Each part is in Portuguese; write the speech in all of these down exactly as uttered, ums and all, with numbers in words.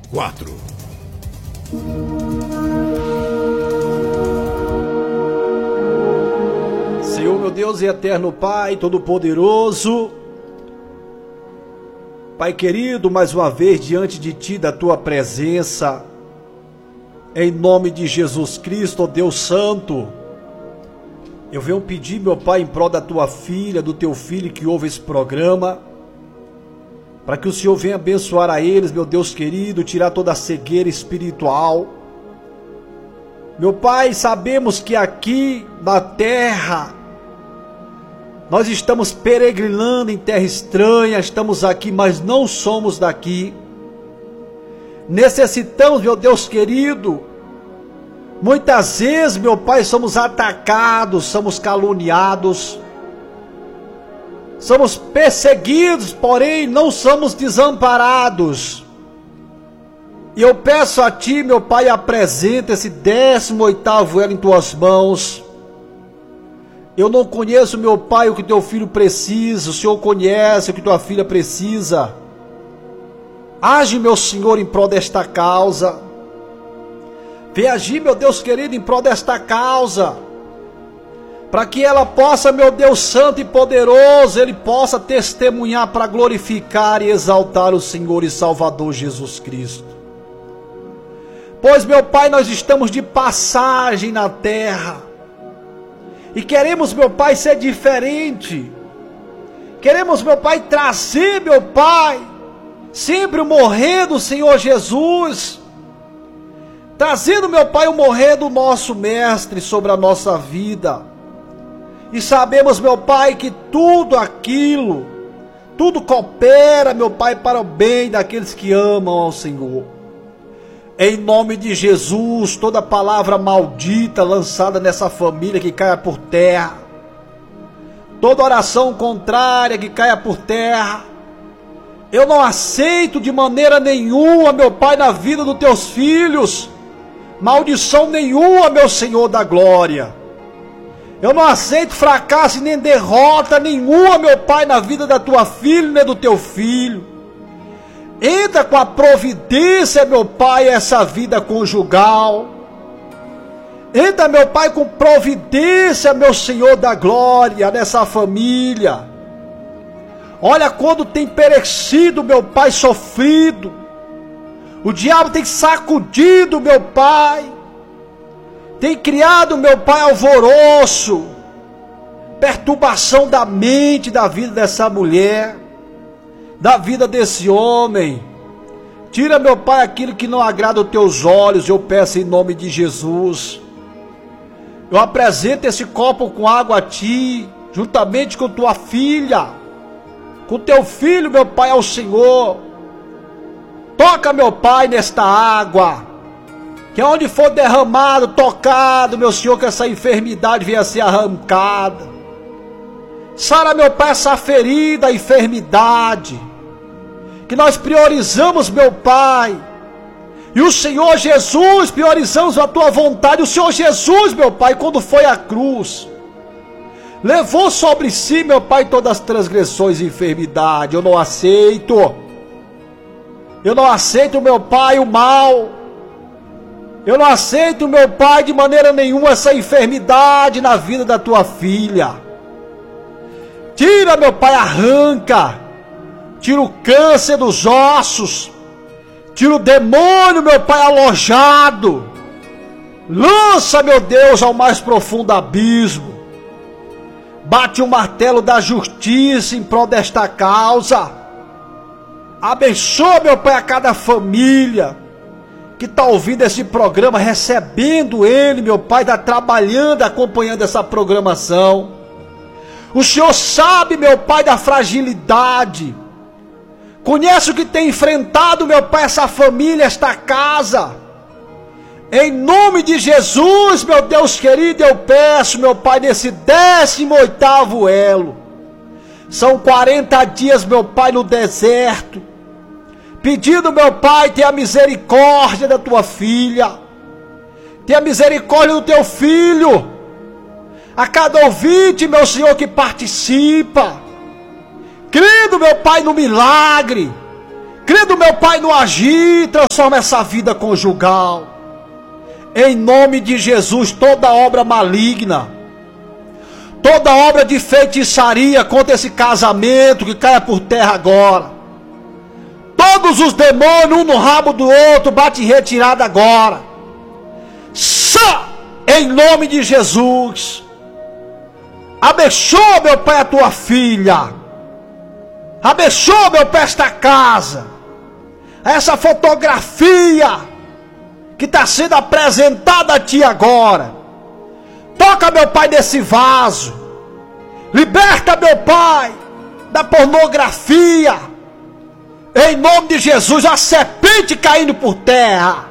quatro. Senhor, meu Deus e eterno Pai, Todo-Poderoso, Pai querido, mais uma vez diante de Ti, da Tua presença, em nome de Jesus Cristo, ó Deus Santo, eu venho pedir, meu Pai, em prol da Tua filha, do Teu filho que ouve esse programa, para que o Senhor venha abençoar a eles, meu Deus querido, tirar toda a cegueira espiritual. Meu Pai, sabemos que aqui na terra, nós estamos peregrinando em terra estranha, estamos aqui, mas não somos daqui. Necessitamos, meu Deus querido, muitas vezes, meu Pai, somos atacados, somos caluniados, somos perseguidos, porém não somos desamparados. E eu peço a Ti, meu Pai, apresenta esse décimo oitavo elo em Tuas mãos. Eu não conheço, meu Pai, o que Teu filho precisa, o Senhor conhece o que Tua filha precisa. Age, meu Senhor, em prol desta causa. Vem agir, meu Deus querido, em prol desta causa, para que ela possa, meu Deus santo e poderoso, ele possa testemunhar para glorificar e exaltar o Senhor e Salvador Jesus Cristo. Pois, meu Pai, nós estamos de passagem na terra, e queremos, meu Pai, ser diferente. Queremos, meu Pai, trazer, meu Pai, sempre o morrer do Senhor Jesus, trazendo, meu Pai, o morrer do nosso Mestre sobre a nossa vida. E sabemos, meu Pai, que tudo aquilo, tudo coopera, meu Pai, para o bem daqueles que amam ao Senhor. Em nome de Jesus, toda palavra maldita lançada nessa família que caia por terra, toda oração contrária que caia por terra, eu não aceito de maneira nenhuma, meu Pai, na vida dos Teus filhos, maldição nenhuma, meu Senhor da glória. Eu não aceito fracasso nem derrota nenhuma, meu Pai, na vida da Tua filha nem do Teu filho. Entra com a providência, meu Pai, essa vida conjugal. Entra, meu Pai, com providência, meu Senhor da glória, nessa família. Olha quando tem perecido, meu Pai, sofrido. O diabo tem sacudido, meu Pai. Tem criado, meu Pai, alvoroço, perturbação da mente, da vida dessa mulher, da vida desse homem. Tira, meu Pai, aquilo que não agrada aos Teus olhos, eu peço em nome de Jesus. Eu apresento esse copo com água a Ti, juntamente com Tua filha, com Teu filho, meu Pai, ao Senhor. Toca, meu Pai, nesta água, que onde for derramado, tocado, meu Senhor, que essa enfermidade venha a ser arrancada. Sara, meu Pai, essa ferida, a enfermidade, que nós priorizamos, meu Pai, e o Senhor Jesus, priorizamos a Tua vontade. O Senhor Jesus, meu Pai, quando foi à cruz, levou sobre si, meu Pai, todas as transgressões e enfermidade. Eu não aceito, eu não aceito, meu Pai, o mal. Eu não aceito, meu Pai, de maneira nenhuma essa enfermidade na vida da Tua filha. Tira, meu Pai, arranca. Tira o câncer dos ossos. Tira o demônio, meu Pai, alojado. Lança, meu Deus, ao mais profundo abismo. Bate o martelo da justiça em prol desta causa. Abençoa, meu Pai, a cada família que está ouvindo esse programa, recebendo ele, meu Pai, está trabalhando, acompanhando essa programação. O Senhor sabe, meu Pai, da fragilidade. Conhece o que tem enfrentado, meu Pai, essa família, esta casa. Em nome de Jesus, meu Deus querido, eu peço, meu Pai, nesse décimo oitavo elo. São quarenta dias, meu Pai, no deserto, pedindo, meu Pai, tenha misericórdia da Tua filha, tenha misericórdia do Teu filho, a cada ouvinte, meu Senhor, que participa, crendo, meu Pai, no milagre, Querido meu Pai, no agir, transforma essa vida conjugal. Em nome de Jesus, toda obra maligna, toda obra de feitiçaria contra esse casamento, que caia por terra agora. Todos os demônios, um no rabo do outro, bate em retirada agora. Só em nome de Jesus. Abençoa, meu Pai, a tua filha. Abençoa, meu Pai, esta casa. Essa fotografia que está sendo apresentada a ti agora. Toca, meu Pai, nesse vaso. Liberta, meu Pai, da pornografia. Em nome de Jesus, a serpente caindo por terra.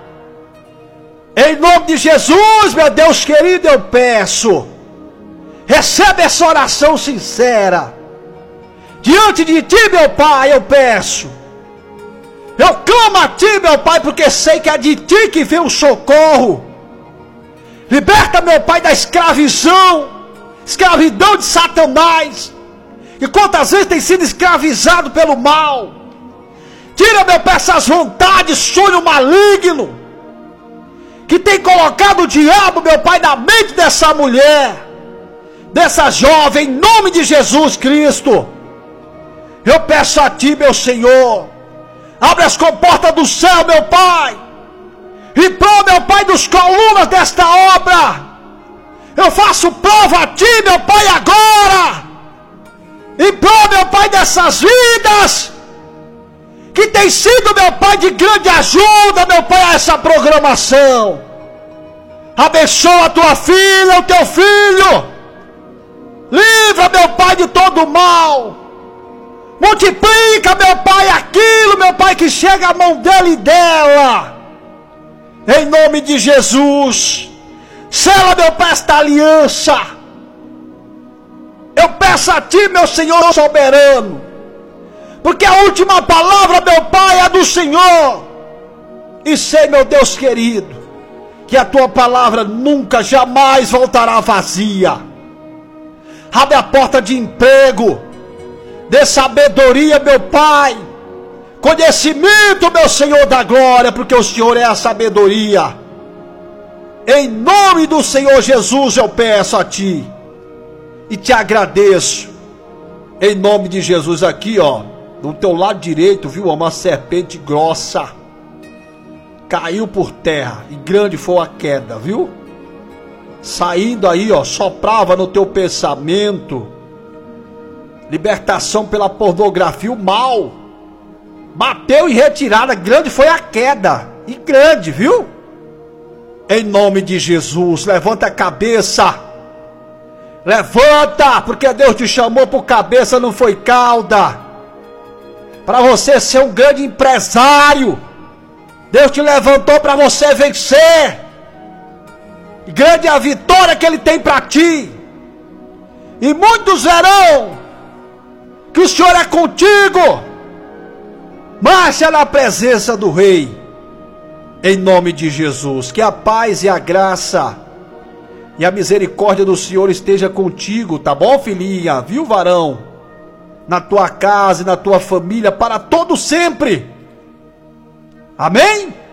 Em nome de Jesus, meu Deus querido, eu peço. Recebe essa oração sincera. Diante de ti, meu Pai, eu peço. Eu clamo a ti, meu Pai, porque sei que é de ti que vem o socorro. Liberta, meu Pai, da escravidão, escravidão de Satanás. E quantas vezes tem sido escravizado pelo mal. Tira, meu Pai, essas vontades, sonho maligno, que tem colocado o diabo, meu Pai, na mente dessa mulher, dessa jovem, em nome de Jesus Cristo. Eu peço a ti, meu Senhor, abre as comportas do céu, meu Pai, e prova, meu Pai, dos colunas desta obra. Eu faço prova a ti, meu Pai, agora, e prova, meu Pai, dessas vidas, que tem sido, meu Pai, de grande ajuda, meu Pai, a essa programação. Abençoa a tua filha, o teu filho. Livra, meu Pai, de todo o mal. Multiplica, meu Pai, aquilo, meu Pai, que chega à mão dele e dela. Em nome de Jesus. Sela, meu Pai, esta aliança. Eu peço a ti, meu Senhor soberano, porque a última palavra, meu Pai, é do Senhor. E sei, meu Deus querido, que a tua palavra nunca, jamais voltará vazia. Abre a porta de emprego, dê sabedoria, meu Pai, conhecimento, meu Senhor da glória, porque o Senhor é a sabedoria. Em nome do Senhor Jesus eu peço a ti e te agradeço. Em nome de Jesus, aqui ó, do teu lado direito, viu, uma serpente grossa caiu por terra, e grande foi a queda, viu? Saindo aí, ó, soprava no teu pensamento libertação pela pornografia, o mal bateu em retirada, grande foi a queda, e grande, viu? Em nome de Jesus, levanta a cabeça, levanta, porque Deus te chamou por cabeça, não foi cauda, para você ser um grande empresário. Deus te levantou para você vencer. E grande é a vitória que Ele tem para ti. E muitos verão que o Senhor é contigo. Marcha na presença do Rei. Em nome de Jesus. Que a paz e a graça e a misericórdia do Senhor esteja contigo, tá bom, filhinha? Viu, varão? Na tua casa e na tua família, para todo sempre. Amém?